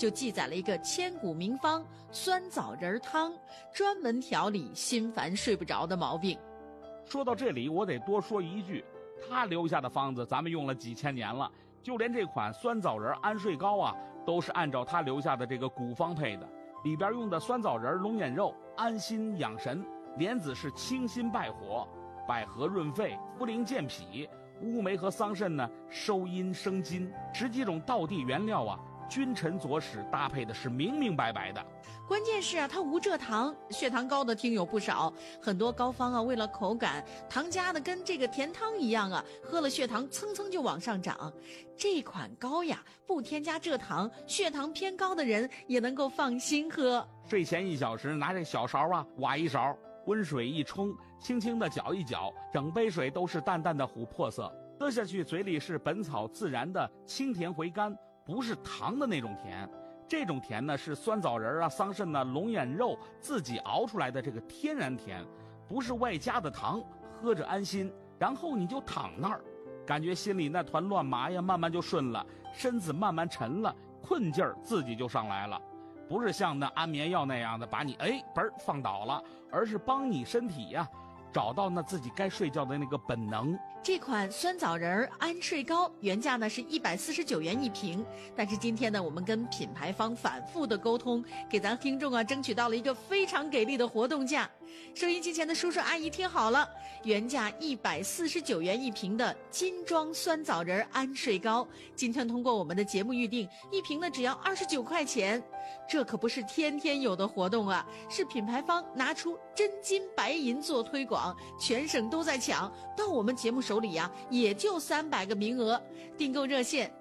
就记载了一个千古名方酸枣仁汤，专门调理心烦睡不着的毛病。 说到这里，我得多说一句，他留下的方子咱们用了几千年了，就连这款酸枣仁安睡膏啊，都是按照他留下的这个古方配的。里边用的酸枣仁、龙眼肉安心养神，莲子是清心败火，百合润肺，茯苓健脾，乌梅和桑葚呢收阴生津。10几种道地原料啊，君臣佐使搭配的是明明白白的。 关键是啊，它无蔗糖，血糖高的听友不少，很多膏方啊为了口感，糖加的跟这个甜汤一样啊，喝了血糖蹭蹭就往上涨。这款膏呀不添加蔗糖，血糖偏高的人也能够放心喝。 睡前1小时拿这小勺啊挖一勺，温水一冲，轻轻的搅一搅，整杯水都是淡淡的琥珀色，喝下去嘴里是本草自然的清甜回甘，不是糖的那种甜。这种甜呢是酸枣仁啊、桑葚啊、龙眼肉自己熬出来的这个天然甜，不是外加的糖，喝着安心。然后你就躺那儿，感觉心里那团乱麻呀慢慢就顺了，身子慢慢沉了，困劲儿自己就上来了。不是像那安眠药那样的把你放倒了，而是帮你身体呀找到那自己该睡觉的那个本能。 这款酸枣仁安睡膏原价呢是149元一瓶，但是今天呢我们跟品牌方反复的沟通，给咱听众啊争取到了一个非常给力的活动价。收音机前的叔叔阿姨听好了，原价149元一瓶的金装酸枣仁安睡膏，今天通过我们的节目预定，一瓶呢只要29块钱。这可不是天天有的活动啊，是品牌方拿出真金白银做推广，全省都在抢，到我们节目手里呀也就300个名额。订购热线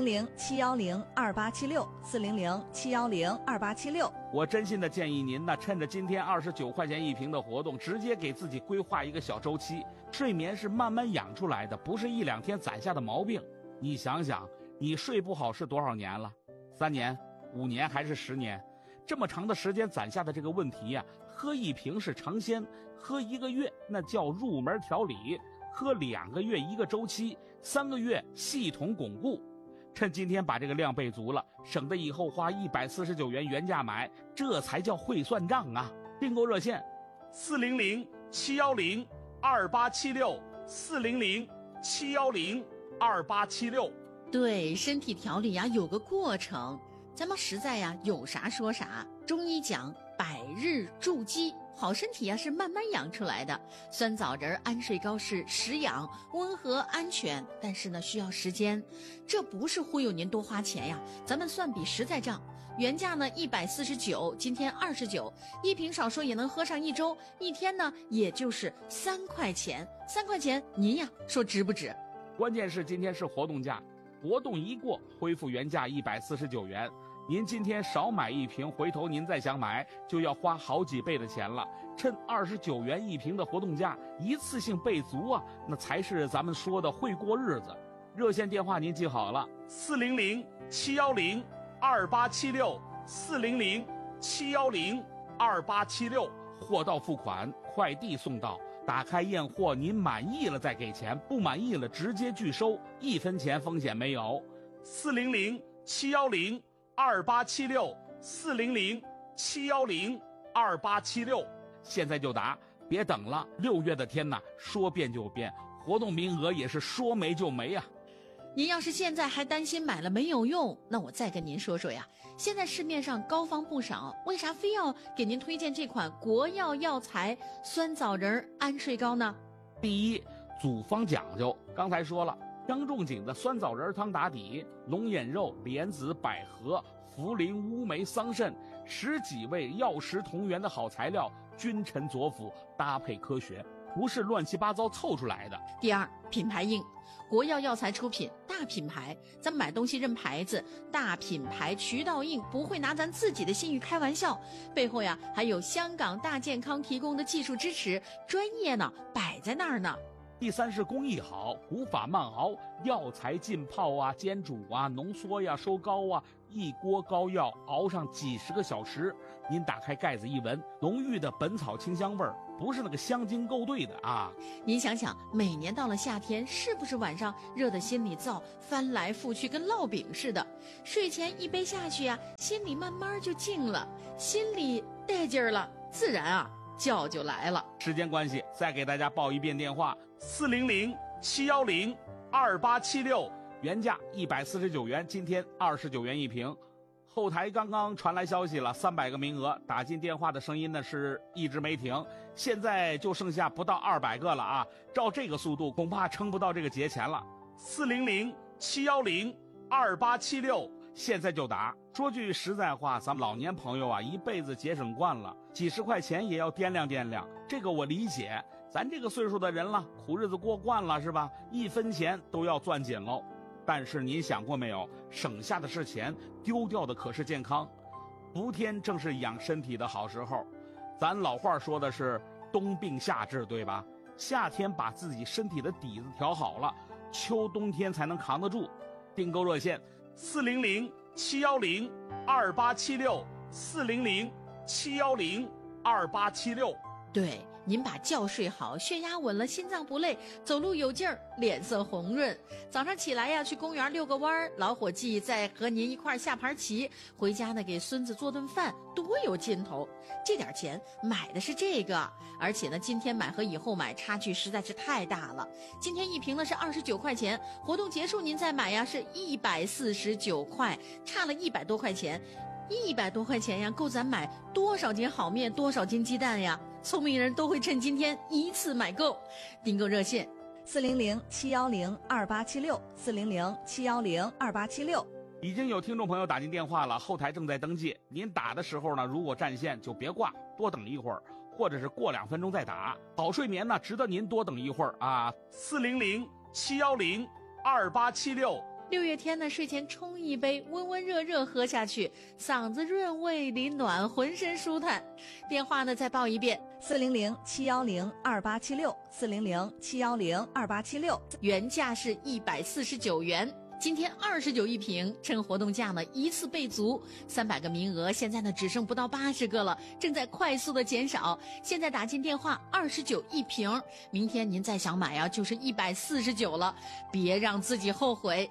400-710-2876，400-710-2876。 我真心的建议您呢，趁着今天29块钱一瓶的活动，直接给自己规划一个小周期。睡眠是慢慢养出来的，不是1、2天攒下的毛病。你想想，你睡不好是多少年了？3年、5年还是10年？这么长的时间攒下的这个问题呀，喝1瓶是尝鲜，喝1个月那叫入门调理，喝2个月1个周期，3个月系统巩固。趁今天把这个量备足了，省得以后花149元原价买，这才叫会算账啊！订购热线400-710-2876，400-710-2876。 对，身体调理呀有个过程，咱们实在呀有啥说啥。中医讲百日筑基，好身体呀是慢慢养出来的。酸枣仁安睡膏是实养、温和、安全，但是呢需要时间。这不是忽悠您多花钱呀，咱们算笔实在账。原价呢149，今天29，一瓶少说也能喝上1周，一天呢也就是3块钱。3块钱您呀说值不值？ 关键是今天是活动价，活动一过恢复原价149元。您今天少买1瓶，回头您再想买就要花好几倍的钱了。趁29元一瓶的活动价，一次性备足啊，那才是咱们说的会过日子。热线电话您记好了，400-710-2876，400-710-2876，货到付款，快递送到。打开验货，您满意了再给钱，不满意了直接拒收，1分钱风险没有。400-710-2876，400-710-2876，现在就打，别等了。6月的天呐，说变就变，活动名额也是说没就没啊。 您要是现在还担心买了没有用，那我再跟您说说呀。现在市面上膏方不少，为啥非要给您推荐这款国药药材酸枣仁安睡膏呢？ 第一，组方讲究，刚才说了，张仲景的酸枣仁汤打底，龙眼肉、莲子、百合、茯苓、乌梅、桑葚10几味药食同源的好材料，君臣佐辅，搭配科学，不是乱七八糟凑出来的。 第二，品牌硬，国药药材出品，大品牌，咱们买东西认牌子，大品牌渠道硬，不会拿咱自己的信誉开玩笑，背后呀还有香港大健康提供的技术支持，专业呢摆在那儿呢。 第三是工艺好，古法慢熬，药材浸泡啊、煎煮啊、浓缩呀、收膏啊， 一锅膏药熬上几十个小时，您打开盖子一闻，浓郁的本草清香味儿，不是那个香精勾兑的啊。 您想想，每年到了夏天，是不是晚上热得心里燥，翻来覆去跟烙饼似的？睡前一杯下去呀，心里慢慢就静了，心里带劲儿了，自然啊觉就来了。 时间关系，再给大家报一遍电话：400-710-2876，原价149元，今天29元一瓶。后台刚刚传来消息了，300个名额，打进电话的声音呢是一直没停，现在就剩下不到200个了啊！照这个速度，恐怕撑不到这个节前了。400-710-2876，现在就打。说句实在话，咱们老年朋友啊，一辈子节省惯了，几十块钱也要掂量掂量，这个我理解。咱这个岁数的人了，苦日子过惯了是吧？一分钱都要攥紧喽。但是您想过没有，省下的是钱，丢掉的可是健康。伏天正是养身体的好时候，咱老话说的是冬病夏治，对吧？夏天把自己身体的底子调好了，秋冬天才能扛得住。订购热线：400-710-2876，400-710-2876。 对，您把觉睡好，血压稳了，心脏不累，走路有劲儿，脸色红润。早上起来呀，去公园遛个弯儿，老伙计再和您一块儿下盘棋，回家呢给孙子做顿饭，多有劲头。这点钱买的是这个，而且呢，今天买和以后买差距实在是太大了。今天一瓶呢是29块钱，活动结束您再买呀是149块，差了100多块钱。100多块钱呀，够咱买多少斤好面，多少斤鸡蛋呀？聪明人都会趁今天一次买够。订购热线 400-710-2876，400-710-2876。 已经有听众朋友打进电话了，后台正在登记。您打的时候呢，如果占线就别挂，多等一会儿，或者是过2分钟再打。好睡眠呢，值得您多等一会儿啊。400-710-2876。 6月天呢，睡前冲一杯，温温热热喝下去，嗓子润，胃里暖，浑身舒坦。电话呢再报一遍 ：400-710-2876，400-710-2876， 原价是149元。今天29一瓶，趁活动价呢一次备足，300个名额，现在呢只剩不到80个了，正在快速的减少。现在打进电话29一瓶，明天您再想买啊，就是149了，别让自己后悔。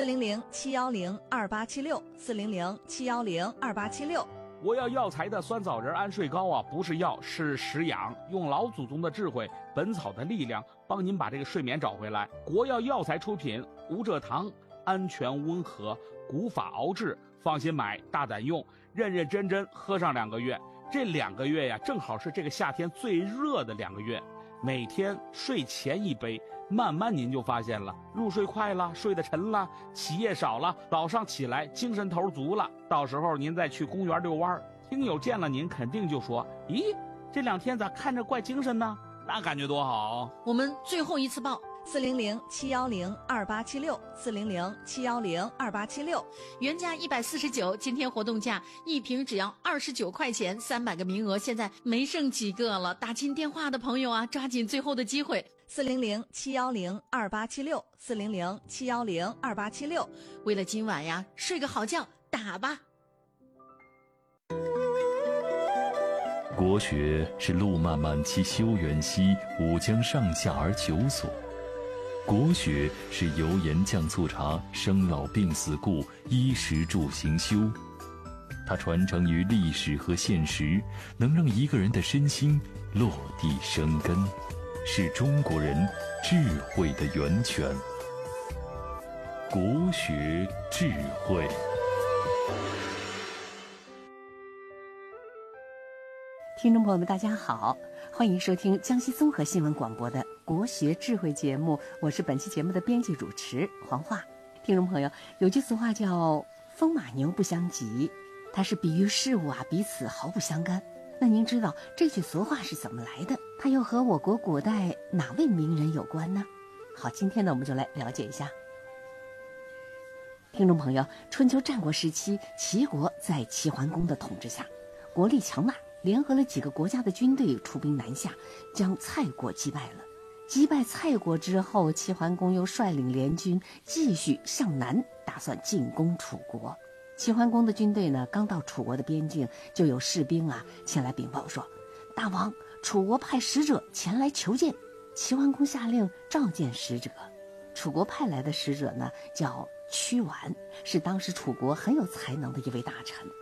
400-710-2876，400-710-2876。 我要药材的酸枣仁安睡膏啊，不是药，是食养，用老祖宗的智慧，本草的力量，帮您把这个睡眠找回来。国药药材出品，无蔗糖，安全温和，古法熬制，放心买，大胆用，认认真真喝上2个月。这2个月呀，正好是这个夏天最热的2个月。每天睡前一杯，慢慢您就发现了，入睡快了，睡得沉了，起夜少了，早上起来精神头足了。到时候您再去公园遛弯，听友见了您肯定就说：咦，这2天咋看着怪精神呢？那感觉多好。 我们最后一次报 400-710-2876，400-710-2876， 原价149，今天活动价一瓶只要29块钱，300个名额，现在没剩几个了。打进电话的朋友啊，抓紧最后的机会。 400-710-2876，400-710-2876。 为了今晚呀，睡个好觉，打吧。 国学是路漫漫其修远兮，吾将上下而求索。国学是油盐酱醋茶，生老病死故，衣食住行修。它传承于历史和现实，能让一个人的身心落地生根，是中国人智慧的源泉。国学智慧。 听众朋友们大家好，欢迎收听江西综合新闻广播的国学智慧节目，我是本期节目的编辑主持黄华。听众朋友，有句俗话叫风马牛不相及，它是比喻事物彼此毫不相干。那您知道这句俗话是怎么来的？它又和我国古代哪位名人有关呢？好，今天呢我们就来了解一下。听众朋友，春秋战国时期，齐国在齐桓公的统治下，国力强大，联合了几个国家的军队出兵南下，将蔡国击败了。击败蔡国之后，齐桓公又率领联军继续向南，打算进攻楚国。 齐桓公的军队呢，刚到楚国的边境，就有士兵前来禀报说，大王，楚国派使者前来求见。齐桓公下令召见使者。楚国派来的使者呢，叫屈完，是当时楚国很有才能的一位大臣。